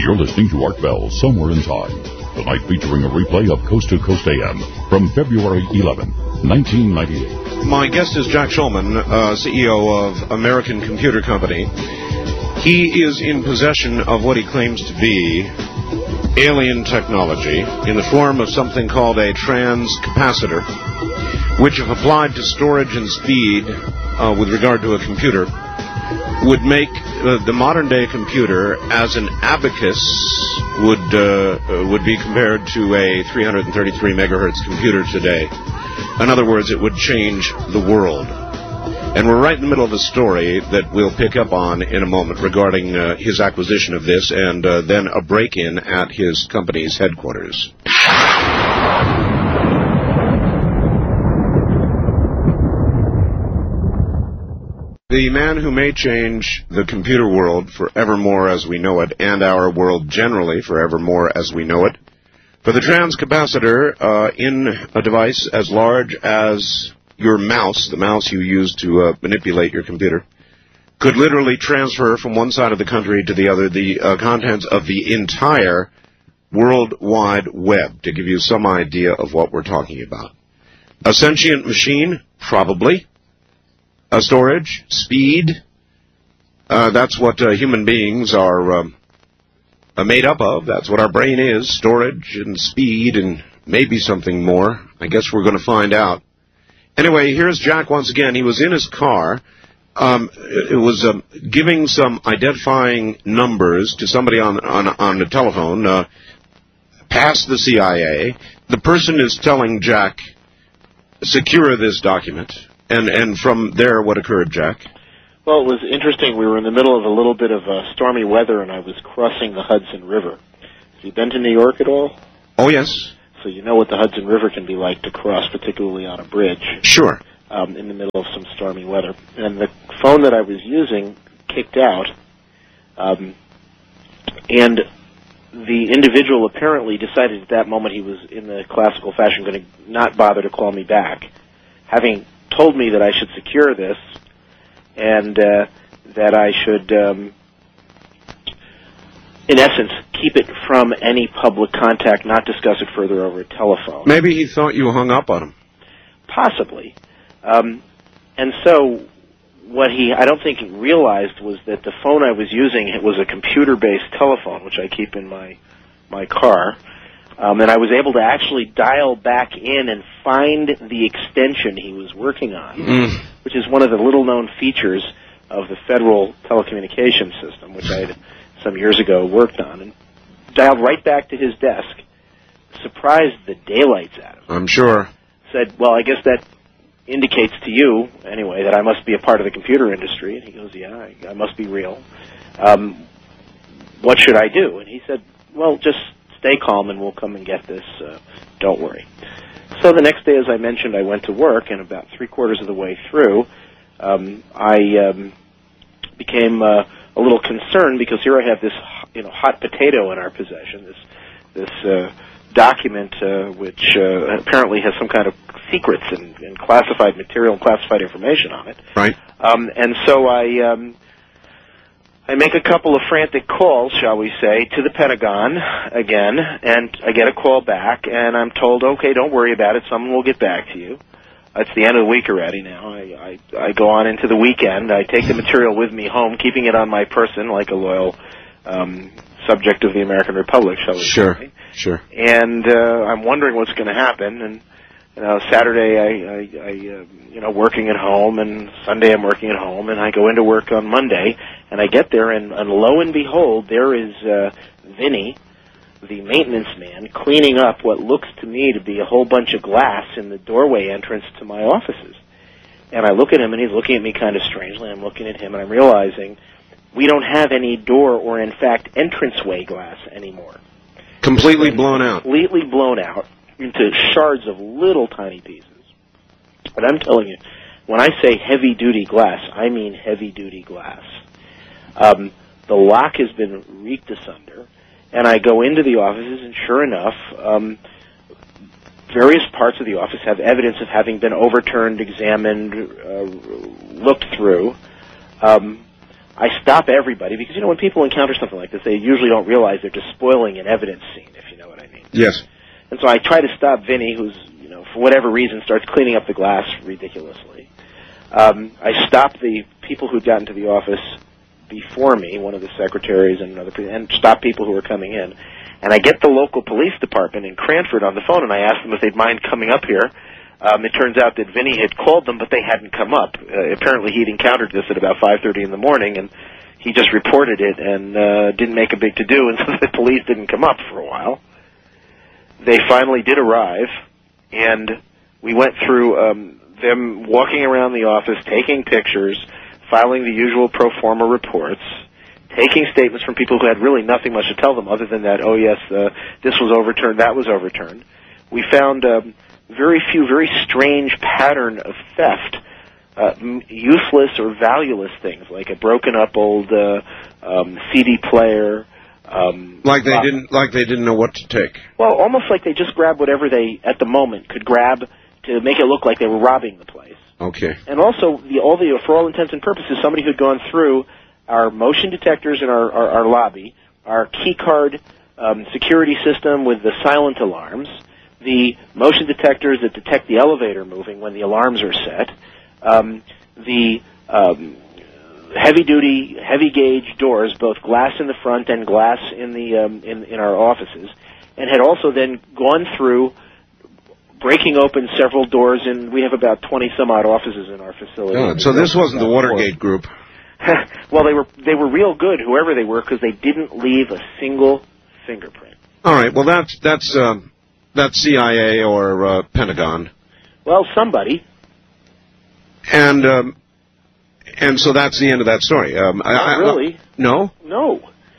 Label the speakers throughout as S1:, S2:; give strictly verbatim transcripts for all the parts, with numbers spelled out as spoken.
S1: You're listening to Art Bell, Somewhere in Time, tonight featuring a replay of Coast to Coast A M from February eleventh, nineteen ninety-eight.
S2: My guest is Jack Schulman, uh, C E O of American Computer Company. He is in possession of what he claims to be alien technology in the form of something called a transcapacitor, which, if applied to storage and speed uh, with regard to a computer, would make uh, the modern-day computer as an abacus would uh, would be compared to a three hundred thirty-three megahertz computer today. In other words, it would change the world. And we're right in the middle of a story that we'll pick up on in a moment regarding uh, his acquisition of this and uh, then a break-in at his company's headquarters. The man who may change the computer world forevermore as we know it, and our world generally forevermore as we know it, for the transcapacitor uh, in a device as large as your mouse, the mouse you use to uh, manipulate your computer, could literally transfer from one side of the country to the other the uh, contents of the entire World Wide Web, to give you some idea of what we're talking about. A sentient machine? Probably. A storage? Speed? Uh, that's what uh, human beings are um, uh, made up of. That's what our brain is, storage and speed and maybe something more. I guess we're going to find out. Anyway, here's Jack once again. He was in his car. Um, it was um, giving some identifying numbers to somebody on on, on the telephone, uh, past the C I A. The person is telling Jack, secure this document. And and from there, what occurred, Jack?
S3: Well, it was interesting. We were in the middle of a little bit of uh, stormy weather, and I was crossing the Hudson River. Have you been to New York at all?
S2: Oh, yes.
S3: So you know what the Hudson River can be like to cross, particularly on a bridge.
S2: Sure.
S3: Um, in the middle of some stormy weather. And the phone that I was using kicked out, um, and the individual apparently decided at that moment he was, in the classical fashion, going to not bother to call me back, having told me that I should secure this and uh, that I should, um, in essence, keep it from any public contact, not discuss it further over a telephone.
S2: Maybe he thought you hung up on him.
S3: Possibly. Um, and so what he, I don't think he realized was that the phone I was using it was a computer-based telephone, which I keep in my, my car. Um, and I was able to actually dial back in and find the extension he was working on, mm. which is one of the little-known features of the federal telecommunications system, which I had some years ago worked on, and dialed right back to his desk, surprised the daylights out of him.
S2: I'm sure.
S3: Said, well, I guess that indicates to you, anyway, that I must be a part of the computer industry. And he goes, yeah, I, I must be real. Um, what should I do? And he said, well, just stay calm and we'll come and get this. Uh, don't worry. So the next day, as I mentioned, I went to work, and about three-quarters of the way through, um, I um, became uh, a little concerned because here I have this, you know, hot potato in our possession, this this uh, document uh, which uh, apparently has some kind of secrets and, and classified material and classified information on it.
S2: Right.
S3: Um, and so I... Um, I make a couple of frantic calls, shall we say, to the Pentagon again, and I get a call back, and I'm told, okay, don't worry about it, someone will get back to you. It's the end of the week already now. I, I, I go on into the weekend. I take the material with me home, keeping it on my person like a loyal um, subject of the American Republic, shall we
S2: sure,
S3: say.
S2: Sure, sure.
S3: And uh, I'm wondering what's going to happen, and you know, Saturday I, I, I uh, you know, working at home, and Sunday I'm working at home, and I go into work on Monday, and I get there, and, and lo and behold, there is uh, Vinny, the maintenance man, cleaning up what looks to me to be a whole bunch of glass in the doorway entrance to my offices. And I look at him, and he's looking at me kind of strangely. I'm looking at him, and I'm realizing we don't have any door or, in fact, entranceway glass anymore.
S2: Completely blown out.
S3: Completely blown out into shards of little tiny pieces. But I'm telling you, when I say heavy-duty glass, I mean heavy-duty glass. Um, the lock has been reeked asunder, and I go into the offices, and sure enough, um, various parts of the office have evidence of having been overturned, examined, uh, looked through. Um, I stop everybody because, you know, when people encounter something like this, they usually don't realize they're just spoiling an evidence scene, if you know what I mean.
S2: Yes.
S3: And so I try to stop Vinny, who's, you know, for whatever reason, starts cleaning up the glass ridiculously. Um, I stop the people who'd gotten to the office before me, one of the secretaries and another, and stop people who were coming in. And I get the local police department in Cranford on the phone, and I ask them if they'd mind coming up here. Um, it turns out that Vinny had called them, but they hadn't come up. Uh, apparently he'd encountered this at about five thirty in the morning, and he just reported it and uh, didn't make a big to-do, and so the police didn't come up for a while. They finally did arrive, and we went through um, them walking around the office, taking pictures, filing the usual pro forma reports, taking statements from people who had really nothing much to tell them other than that, oh, yes, uh, this was overturned, that was overturned. We found um, very few, very strange pattern of theft, uh, m- useless or valueless things, like a broken-up old uh, um, C D player. Um,
S2: like they
S3: uh,
S2: didn't, like they didn't know what to take.
S3: Well, almost like they just grabbed whatever they, at the moment, could grab to make it look like they were robbing the place.
S2: Okay.
S3: And also, the, all the, for all intents and purposes, somebody who'd gone through our motion detectors in our, our, our lobby, our key card um, security system with the silent alarms, the motion detectors that detect the elevator moving when the alarms are set, um, the um, heavy-duty, heavy-gauge doors, both glass in the front and glass in the um, in, in our offices, and had also then gone through breaking open several doors, and we have about twenty-some-odd offices in our facility.
S2: Oh, so this wasn't the Watergate group.
S3: Well, they were they were real good, whoever they were, because they didn't leave a single fingerprint.
S2: All right. Well, that's that's uh, that's C I A or uh, Pentagon.
S3: Well, somebody.
S2: And um, and so that's the end of that story. Um,
S3: Not
S2: I, I,
S3: really.
S2: No.
S3: No.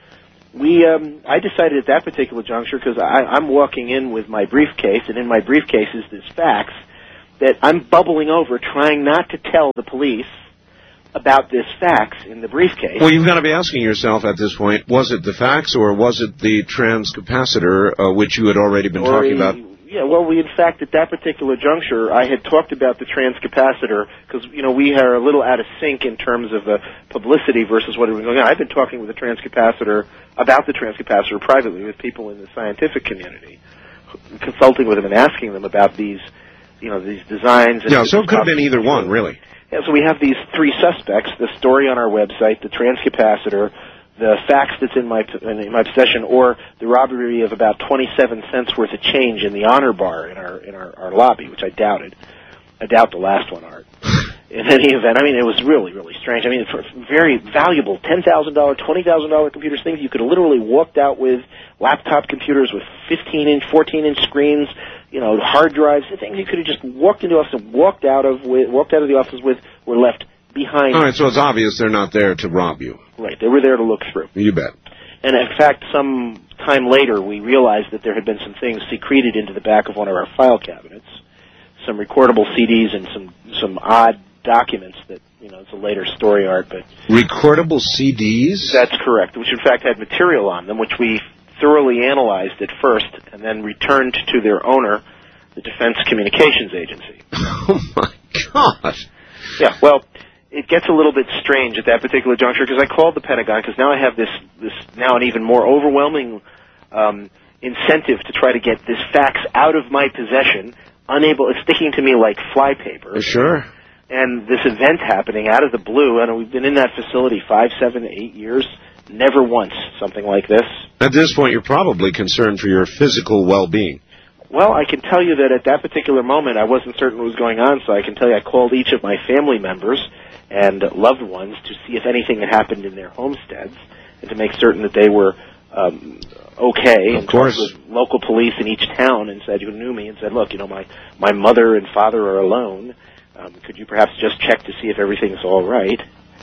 S3: We um, I decided at that particular juncture, because I'm walking in with my briefcase, and in my briefcase is this fax that I'm bubbling over, trying not to tell the police about this fax in the briefcase.
S2: Well, you've got to be asking yourself at this point, was it the fax or was it the transcapacitor, uh, which you had already been
S3: or
S2: talking
S3: a,
S2: about?
S3: Yeah, well, we, in fact, at that particular juncture, I had talked about the transcapacitor because, you know, we are a little out of sync in terms of uh, publicity versus what had been going on. I've been talking with the transcapacitor, about the transcapacitor privately with people in the scientific community, consulting with them and asking them about these, you know, these designs. And
S2: Yeah, so it could have been either one, really.
S3: Yeah, so we have these three suspects, the story on our website, the transcapacitor, the fax that's in my in my possession, or the robbery of about twenty-seven cents worth of change in the honor bar in our in our, our lobby, which I doubted. I doubt the last one, Art. In any event, I mean, it was really, really strange. I mean, for very valuable ten thousand dollars, twenty thousand dollars computers, things you could have literally walked out with, laptop computers with fifteen-inch, fourteen-inch screens, you know, hard drives, things you could have just walked into the office and walked out of with, walked out of the office with, were left behind.
S2: All right, so it's obvious they're not there to rob you.
S3: Right, they were there to look through.
S2: You bet.
S3: And in fact, some time later, we realized that there had been some things secreted into the back of one of our file cabinets, some recordable C Ds and some some odd documents that, you know, it's a later story, Art, but...
S2: Recordable C Ds?
S3: That's correct, which in fact had material on them, which we thoroughly analyzed at first and then returned to their owner, the Defense Communications Agency.
S2: Oh, my gosh.
S3: Yeah, well, it gets a little bit strange at that particular juncture because I called the Pentagon because now I have this, this now an even more overwhelming um, incentive to try to get this fax out of my possession, unable, it's sticking to me like flypaper.
S2: Sure.
S3: And this event happening out of the blue, and we've been in that facility five, seven, eight years, never once something like this.
S2: At this point, you're probably concerned for your physical well-being.
S3: Well, I can tell you that at that particular moment, I wasn't certain what was going on, so I can tell you I called each of my family members and loved ones to see if anything had happened in their homesteads and to make certain that they were um, okay.
S2: Of course.
S3: And talked with local police in each town and said, who knew me, and said, look, you know, my, my mother and father are alone. Um, could you perhaps just check to see if everything's all right?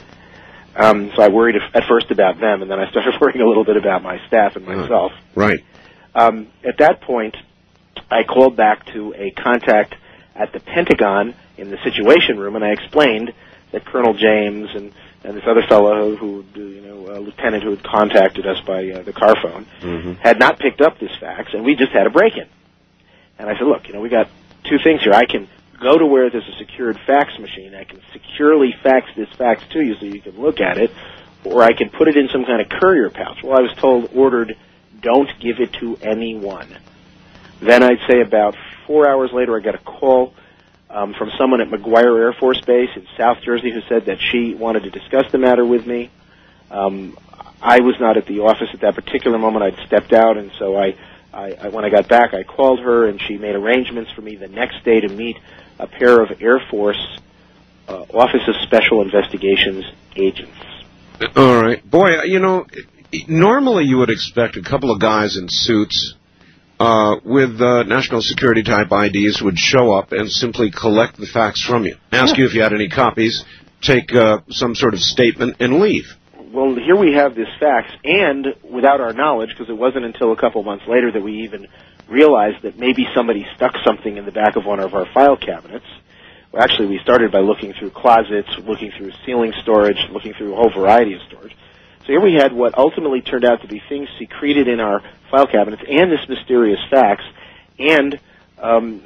S3: Um, so I worried at first about them, and then I started worrying a little bit about my staff and myself.
S2: Uh, right.
S3: Um, at that point, I called back to a contact at the Pentagon in the Situation Room, and I explained that Colonel James and, and this other fellow who, you know, a lieutenant who had contacted us by uh, the car phone,
S2: mm-hmm.
S3: had not picked up this fax, and we just had a break-in. And I said, look, you know, we got two things here. I can go to where there's a secured fax machine. I can securely fax this fax to you so you can look at it. or I can put it in some kind of courier pouch. Well, I was told, ordered, don't give it to anyone. Then I'd say about four hours later, I got a call um, from someone at McGuire Air Force Base in South Jersey who said that she wanted to discuss the matter with me. Um, I was not at the office at that particular moment. I'd stepped out, and so I, I, I, when I got back, I called her, and she made arrangements for me the next day to meet a pair of Air Force uh, Office of Special Investigations agents.
S2: All right. Boy, you know, normally you would expect a couple of guys in suits uh, with uh, national security type I Ds would show up and simply collect the facts from you, ask you if you had any copies, take uh, some sort of statement, and leave.
S3: Well, here we have this fax, and without our knowledge, because it wasn't until a couple months later that we even realized that maybe somebody stuck something in the back of one of our file cabinets. Well, actually, we started by looking through closets, looking through ceiling storage, looking through a whole variety of storage. So here we had what ultimately turned out to be things secreted in our file cabinets and this mysterious fax. And um,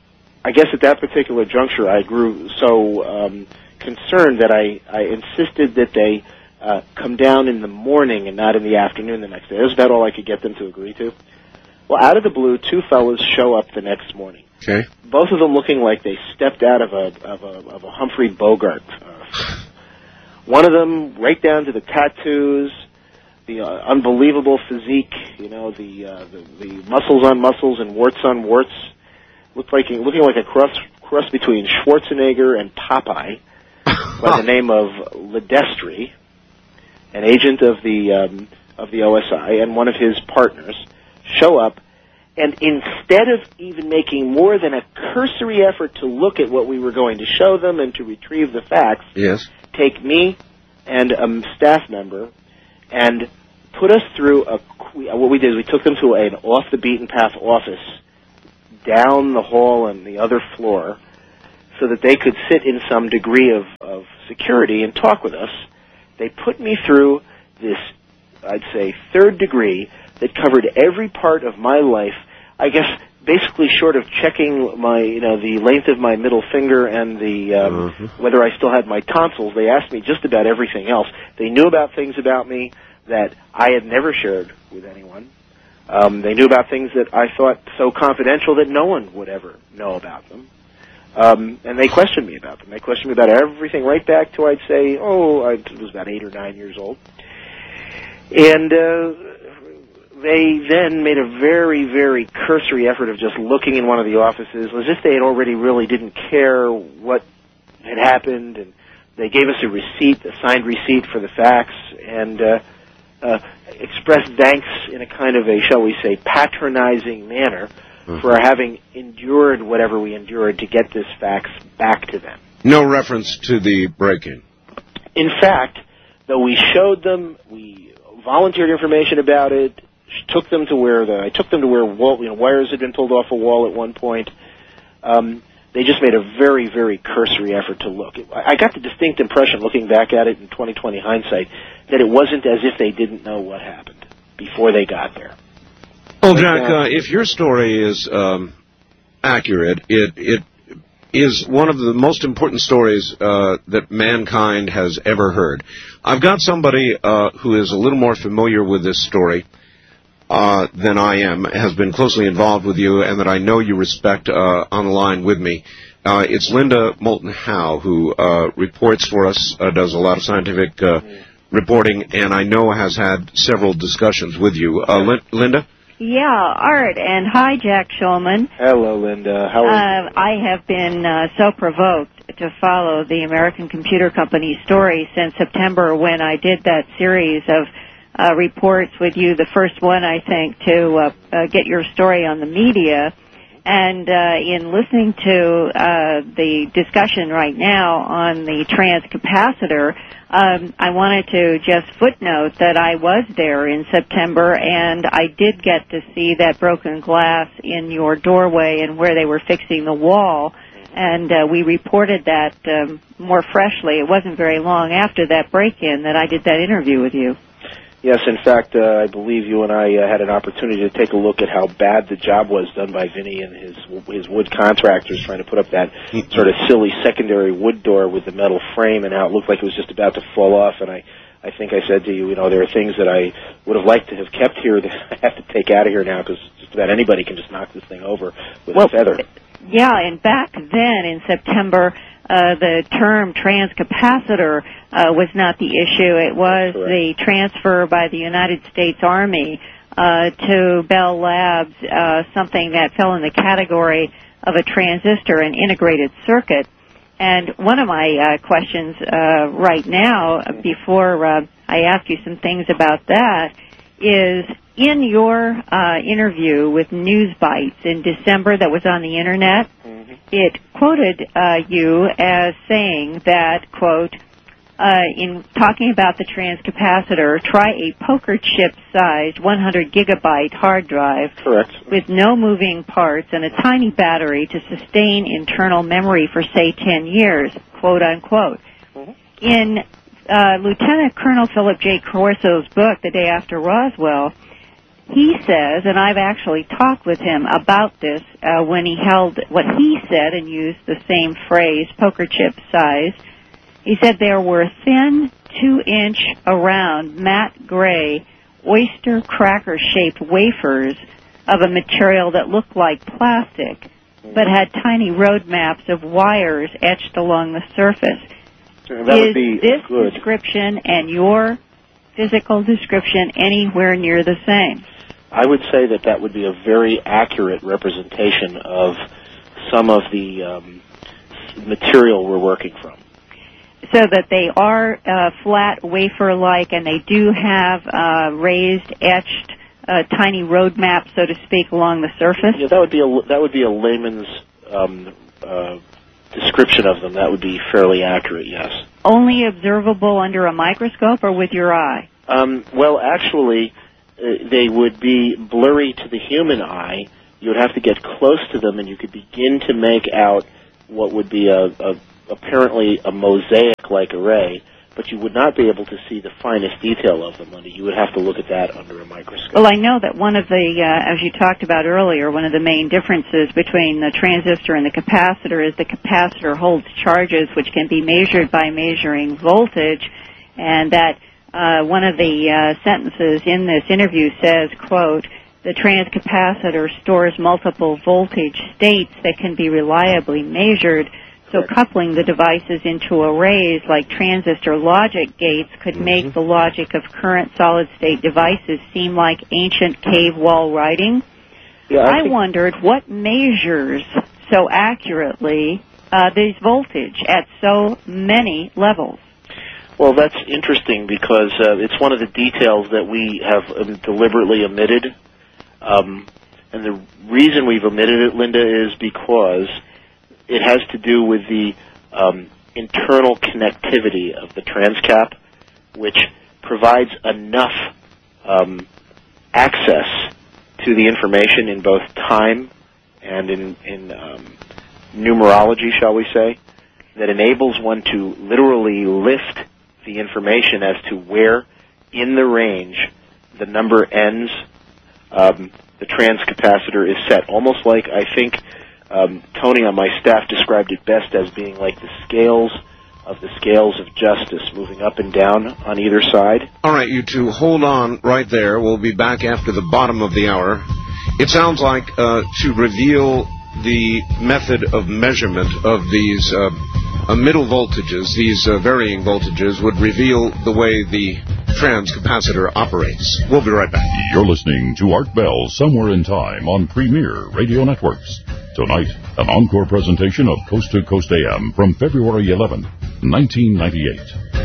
S3: I guess at that particular juncture, I grew so um, concerned that I, I insisted that they uh, come down in the morning and not in the afternoon the next day. That was about all I could get them to agree to. Well, out of the blue, two fellows show up the next morning.
S2: Okay.
S3: Both of them looking like they stepped out of a of a, of a Humphrey Bogart. Uh, one of them, right down to the tattoos, the uh, unbelievable physique, you know, the, uh, the the muscles on muscles and warts on warts, looked like looking like a cross cross between Schwarzenegger and Popeye, by the name of Ledestri, an agent of the um, of the O S I, and one of his partners show up. And instead of even making more than a cursory effort to look at what we were going to show them and to retrieve the facts,
S2: yes,
S3: take me and a staff member and put us through a... What we did is we took them to an off-the-beaten-path office down the hall and the other floor so that they could sit in some degree of, of security and talk with us. They put me through this, I'd say, third degree that covered every part of my life, I guess basically short of checking my, you know, the length of my middle finger and the um, mm-hmm. whether I still had my tonsils. They asked me just about everything else. They knew about things about me that I had never shared with anyone. Um, they knew about things that I thought so confidential that no one would ever know about them. Um, and they questioned me about them. They questioned me about everything right back to, I'd say, oh, I was about eight or nine years old. And uh, they then made a very, very cursory effort of just looking in one of the offices, as if they had already really didn't care what had happened, and they gave us a receipt, a signed receipt for the fax, and uh, uh, expressed thanks in a kind of a, shall we say, patronizing manner mm-hmm. for having endured whatever we endured to get this fax back to them.
S2: No reference to the break-in.
S3: In fact, though we showed them, we volunteered information about it, took them to where the I took them to where wall, you know, wires had been pulled off a wall at one point. Um, they just made a very, very cursory effort to look. I got the distinct impression, looking back at it in twenty twenty hindsight, that it wasn't as if they didn't know what happened before they got there.
S2: Well, Jack, uh, if your story is um, accurate, it it is one of the most important stories uh, that mankind has ever heard. I've got somebody uh, who is a little more familiar with this story Uh, than I am, has been closely involved with you, and that I know you respect uh, on the line with me. Uh, it's Linda Moulton Howe, who uh, reports for us, uh, does a lot of scientific uh, reporting, and I know has had several discussions with you. Uh, Lin- Linda?
S4: Yeah, Art, and hi, Jack Shulman.
S3: Hello, Linda. How are
S4: uh,
S3: you?
S4: I have been uh, so provoked to follow the American Computer Company story since September, when I did that series of Uh, reports with you, the first one, I think, to uh, uh, get your story on the media. And uh, in listening to uh, the discussion right now on the transcapacitor, um, I wanted to just footnote that I was there in September, and I did get to see that broken glass in your doorway and where they were fixing the wall. And uh, we reported that um, more freshly. It wasn't very long after that break-in that I did that interview with you.
S3: Yes, in fact, uh, I believe you and I uh, had an opportunity to take a look at how bad the job was done by Vinny and his his wood contractors trying to put up that sort of silly secondary wood door with the metal frame, and how it looked like it was just about to fall off. And I, I think I said to you, you know, there are things that I would have liked to have kept here that I have to take out of here now because just about anybody can just knock this thing over with
S4: well,
S3: a feather.
S4: Yeah, and back then in September, uh, the term transcapacitor uh, was not the issue. It was the transfer by the United States Army uh, to Bell Labs, uh, something that fell in the category of a transistor, an integrated circuit. And one of my uh, questions uh, right now, before uh, I ask you some things about that, is in your uh, interview with NewsBytes in December that was on the Internet, mm-hmm. it quoted uh, you as saying that, quote, uh, in talking about the transcapacitor, try a poker chip-sized one hundred gigabyte hard drive
S3: Correct.
S4: with no moving parts and a tiny battery to sustain internal memory for, say, ten years, quote, unquote. Mm-hmm. In uh, Lieutenant Colonel Philip J. Corso's book, The Day After Roswell, he says, and I've actually talked with him about this uh, when he held what he said and used the same phrase, poker chip size. He said there were thin, two-inch around, matte gray, oyster cracker-shaped wafers of a material that looked like plastic, but had tiny road maps of wires etched along the surface.
S3: That would
S4: Is
S3: be
S4: this
S3: good.
S4: description and your physical description anywhere near the same?
S3: I would say that that would be a very accurate representation of some of the um, material we're working from.
S4: So that they are uh, flat wafer-like, and they do have uh, raised, etched, uh, tiny road maps, so to speak, along the surface.
S3: Yeah, that would be a that would be a layman's um, uh, description of them. That would be fairly accurate. Yes.
S4: Only observable under a microscope or with your eye?
S3: Um, well, actually, uh, they would be blurry to the human eye. You would have to get close to them, and you could begin to make out what would be a, a apparently a mosaic-like array, but you would not be able to see the finest detail of them. Under. You would have to look at that under a microscope.
S4: Well, I know that one of the, uh, as you talked about earlier, one of the main differences between the transistor and the capacitor is the capacitor holds charges which can be measured by measuring voltage, and that uh, one of the uh, sentences in this interview says, quote, the transcapacitor stores multiple voltage states that can be reliably measured. So coupling the devices into arrays like transistor logic gates could make mm-hmm. the logic of current solid-state devices seem like ancient cave wall writing.
S3: Yeah, I,
S4: I wondered what measures so accurately uh, these voltage at so many levels.
S3: Well, that's interesting because uh, it's one of the details that we have um, deliberately omitted. Um, and the reason we've omitted it, Linda, is because it has to do with the um, internal connectivity of the transcap, which provides enough um, access to the information in both time and in, in um, numerology, shall we say, that enables one to literally lift the information as to where in the range the number ends. Um, the transcapacitor is set, almost like I think Um, Tony on my staff described it best as being like the scales of the scales of justice moving up and down on either side.
S2: All right, you two, hold on right there. We'll be back after the bottom of the hour. It sounds like uh, to reveal the method of measurement of these uh, uh, middle voltages, these uh, varying voltages, would reveal the way the transcapacitor operates. We'll be right back.
S1: You're listening to Art Bell, Somewhere in Time on Premier Radio Networks. Tonight, an encore presentation of Coast to Coast A M from February eleventh, nineteen ninety-eight.